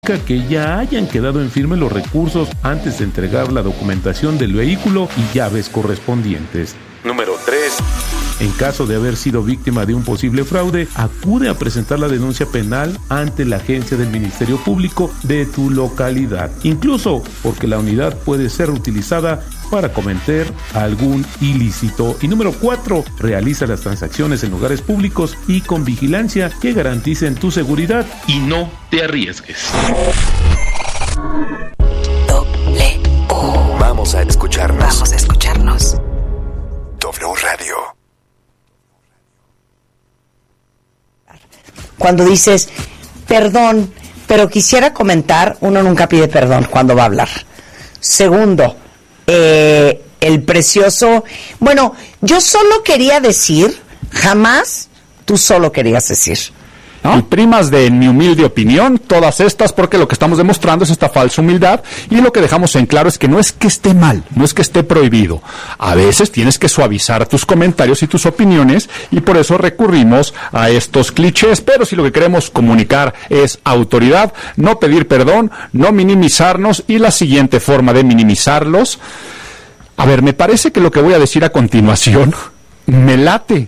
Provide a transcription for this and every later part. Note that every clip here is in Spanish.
que ya hayan quedado en firme los recursos antes de entregar la documentación del vehículo y llaves correspondientes. Número 3. En caso de haber sido víctima de un posible fraude, acude a presentar la denuncia penal ante la agencia del Ministerio Público de tu localidad, incluso porque la unidad puede ser utilizada para cometer algún ilícito. Y número 4, realiza las transacciones en lugares públicos y con vigilancia que garanticen tu seguridad y no te arriesgues. Vamos a escucharnos. W Radio. Cuando dices, perdón, pero quisiera comentar, uno nunca pide perdón cuando va a hablar. Segundo, el precioso, bueno, yo solo quería decir, jamás tú solo querías decir, ¿no? Y primas de mi humilde opinión, todas estas, porque lo que estamos demostrando es esta falsa humildad, y lo que dejamos en claro es que no es que esté mal, no es que esté prohibido. A veces tienes que suavizar tus comentarios y tus opiniones, y por eso recurrimos a estos clichés. Pero si lo que queremos comunicar es autoridad, no pedir perdón, no minimizarnos, y la siguiente forma de minimizarlos, a ver, me parece que lo que voy a decir a continuación me late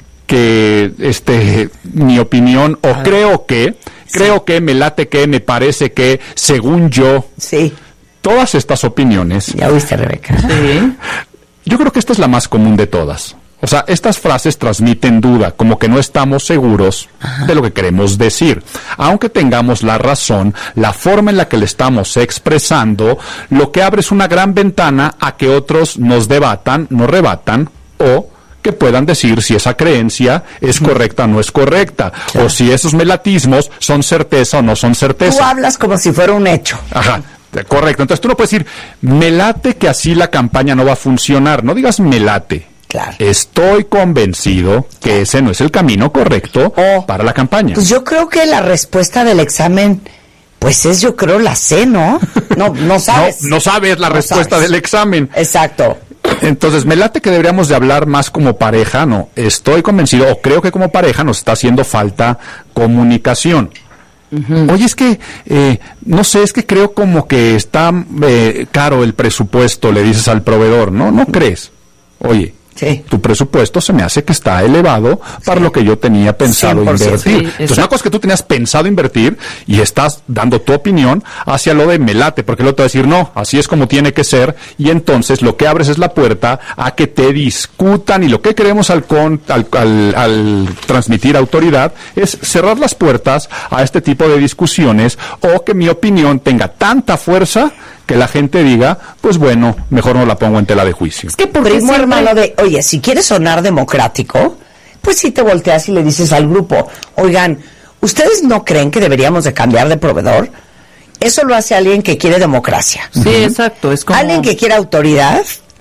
que mi opinión, o creo que me late que, me parece que, según yo, sí, todas estas opiniones. Ya oíste, Rebeca. Sí. Yo creo que esta es la más común de todas. O sea, estas frases transmiten duda, como que no estamos seguros de lo que queremos decir. Aunque tengamos la razón, la forma en la que le estamos expresando, lo que abre es una gran ventana a que otros nos debatan, nos rebatan, o que puedan decir si esa creencia es correcta o no es correcta, claro, o si esos melatismos son certeza o no son certeza. Tú hablas como si fuera un hecho. Ajá, correcto. Entonces tú no puedes decir, me late que así la campaña no va a funcionar. No digas me late. Claro. Estoy convencido que ese no es el camino correcto para la campaña. Pues yo creo que la respuesta del examen, pues es, yo creo, la C, ¿no? No sabes. No sabes la respuesta del examen. Exacto. Entonces, me late que deberíamos de hablar más como pareja, ¿no? Estoy convencido, o creo que como pareja nos está haciendo falta comunicación. Uh-huh. Oye, es que, no sé, es que creo como que está caro el presupuesto, le dices al proveedor, ¿no? ¿No crees? Oye, sí, tu presupuesto se me hace que está elevado para lo que yo tenía pensado invertir. Sí, entonces, una cosa es que tú tenías pensado invertir y estás dando tu opinión hacia lo de me late, porque el otro va a decir, no, así es como tiene que ser, y entonces lo que abres es la puerta a que te discutan, y lo que queremos al transmitir autoridad es cerrar las puertas a este tipo de discusiones, o que mi opinión tenga tanta fuerza que la gente diga, pues bueno, mejor no la pongo en tela de juicio. Es que primo hermano de, oye, si quieres sonar democrático, pues sí te volteas y le dices al grupo, oigan, ¿ustedes no creen que deberíamos de cambiar de proveedor? Eso lo hace alguien que quiere democracia. Sí, exacto. Es como alguien que quiere autoridad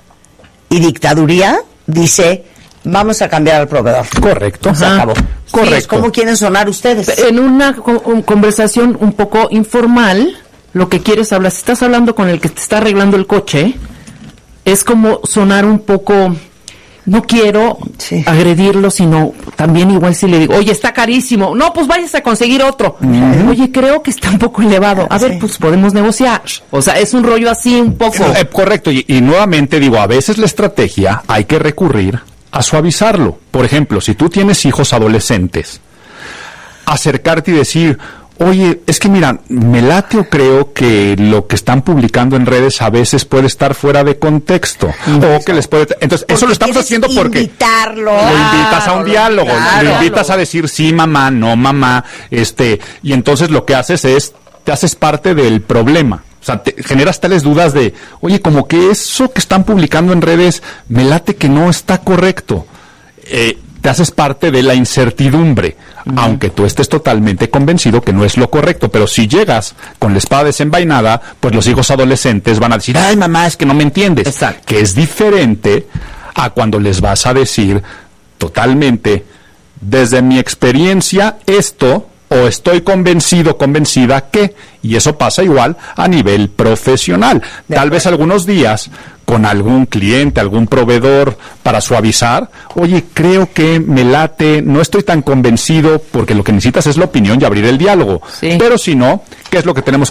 y dictaduría, dice, vamos a cambiar al proveedor. Correcto. Se acabó. Correcto. Sí, ¿cómo quieren sonar ustedes? En una conversación un poco informal, lo que quieres hablar, si estás hablando con el que te está arreglando el coche, es como sonar un poco, no quiero agredirlo, sino también igual si le digo, oye, está carísimo, no, pues vayas a conseguir otro. Uh-huh. Oye, creo que está un poco elevado, a ver, pues podemos negociar. O sea, es un rollo así un poco. Correcto, y nuevamente digo, a veces la estrategia hay que recurrir a suavizarlo. Por ejemplo, si tú tienes hijos adolescentes, acercarte y decir, oye, es que mira, me late o creo que lo que están publicando en redes a veces puede estar fuera de contexto, o que les puede... Entonces, porque eso lo estamos haciendo porque... Invitarlo. Lo invitas a un diálogo, lo invitas a decir sí, mamá, no, mamá, y entonces lo que haces es, te haces parte del problema. O sea, te generas tales dudas de, oye, como que eso que están publicando en redes, me late que no está correcto. Te haces parte de la incertidumbre, aunque tú estés totalmente convencido que no es lo correcto. Pero si llegas con la espada desenvainada, pues los hijos adolescentes van a decir, ay, mamá, es que no me entiendes. Exacto. Que es diferente a cuando les vas a decir totalmente, desde mi experiencia, esto, o estoy convencido, convencida que, y eso pasa igual a nivel profesional. Tal vez algunos días con algún cliente, algún proveedor, para suavizar, oye, creo que me late, no estoy tan convencido, porque lo que necesitas es la opinión y abrir el diálogo. Sí. Pero si no, ¿qué es lo que tenemos